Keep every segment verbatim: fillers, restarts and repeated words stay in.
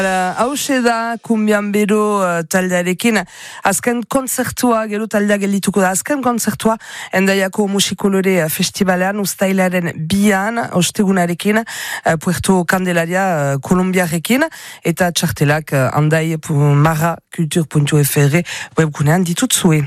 Hauxe da, Kumbian Bero uh, taldearekin, azken kontzertua, gero taldea geldituko da, azken kontzertua, Hendaiako Musikolore Festivalean, uztailaren bian, ostegunarekin, uh, Puerto Candelaria, uh, Kolombiarekin, eta txartelak uh, handai marra kultur puntu f r webgunean ditutzue.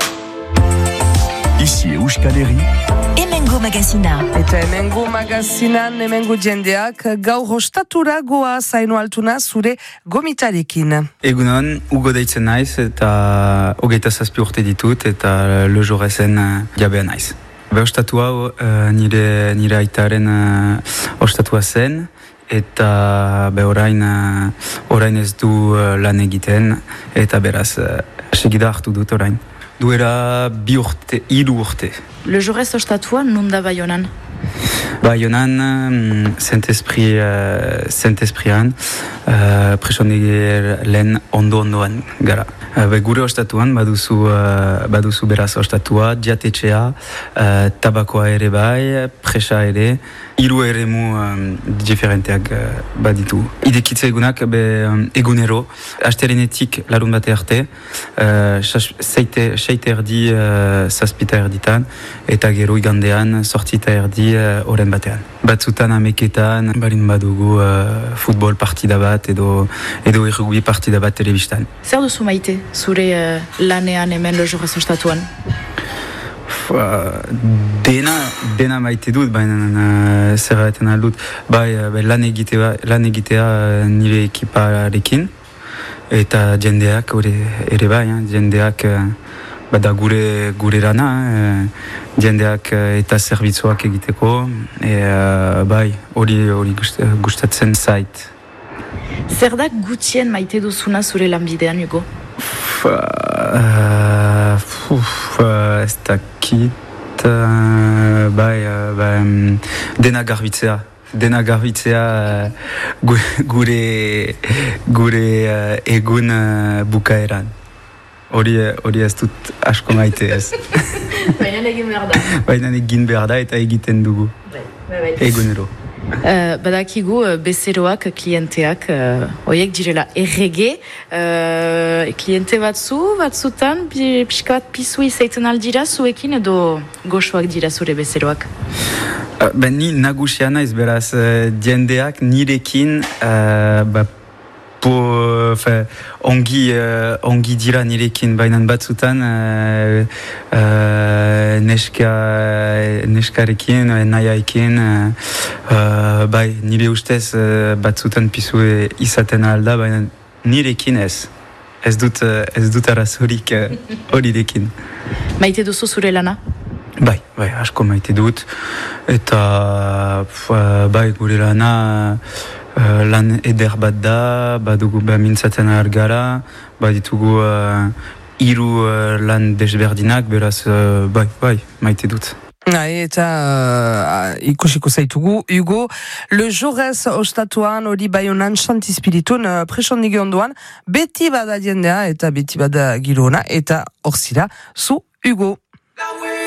Ici Euskal Herria. Hemengo magazina. Eta hemengo magazinan, hemengo jendeak, gaur ostatura goa zaino altuna zure gomitarekin. Egunon, Hugo deitzen naiz eta hogeita zazpi urte ditut eta lojorezen jabea naiz. Be ostatua uh, nire, nire aitaren uh, ostatua zen eta be orain, uh, orain ez du uh, lan egiten eta beraz uh, segida hartu dut orain. Duera bi urte, hiru urte. Le jorez ostatua non da Baionan? Baionan, um, Saint-Esprit, uh, Saint-Espritan, uh, presonegi lehen ondo-ondoan gara. Uh, be gure ostatuan baduzu, uh, baduzu beraz ostatua, diatetxea, uh, tabakoa ere bai, presa ere, hiru eremu um, diferenteak uh, baditu. Idekitze egunak be um, egunero, asterenetik larun bate arte, uh, seite, seite erdi, uh, zazpita erditan, eta gero igandean, sortzita erdi, uh, oren batean. Batzutan ameketan, barin badugu uh, futbol partida bat edo, edo errugbi partida bat telebistan. Zer duzu maite, zure uh, lanean hemen le jorez ostatuan? Dena, dena maite dut, baina uh, zer gaiten aldut. Bai, uh, lan egitea, lan egitea uh, nire ekiparekin, eta jendeak ore, ere bai, eh, jendeak uh, bada gure, gure rana, uh, jendeak uh, eta zerbitzuak egiteko, e, uh, bai, hori hori gustatzen zait. Zer da gutxien maite duzuna zure lanbidean, Hugo? Uh, uf, uh, ez dakit, uh, bai, uh, bai, um, dena garbitzea. Dena garbitzea uh, gure, gure uh, egun uh, bukaeran. Hori, hori ez dut asko maite ez. Baina egin behar da. Baina egin behar da eta egiten dugu. Bai, bai, bai. Egunero. Uh, badakigu uh, bezeroak, klienteak, uh, oiek direla errege, uh, kliente batzu, batzutan, pixka bat pizu izaiten aldira, zuekin edo goxoak dira zure bezeroak? Uh, ben ni nagusia naiz, beraz, uh, jendeak nirekin, uh, ba, po, fe, ongi, uh, ongi dira nirekin, baina batzutan uh, uh, neska, neskarekin, nahiaekin, uh, uh, bai, nire ustez uh, batzutan pisu izaten alda, baina nirekin ez. Ez dut, uh, ez dut arazorik horirekin. Uh, Maite duzu zure lana? Bai, bai, asko maite dut, eta uh, bai, gure lana Uh, lan eder bat da, badugu ba, mintzaten argara, baditugu uh, hiru uh, lan desberdinak, beraz, uh, bai, bai, maite dut. Hai, eta uh, ikusiko zaitugu, Hugo, le jorez ostatuan hori Baionan Santispiritun uh, presondigi ondoan, beti bada jendea eta beti bada girona, eta hor zira, zu Hugo.